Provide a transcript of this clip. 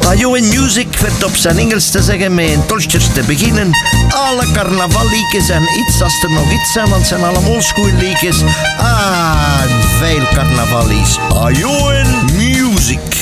Ajo in Music werd op zijn Engels te zeggen met een tolstjes te beginnen. Alle carnavalliedjes zijn iets als er nog iets zijn, want het zijn allemaal oldschool liedjes. Ah, veel carnavallies. Ajo in Music.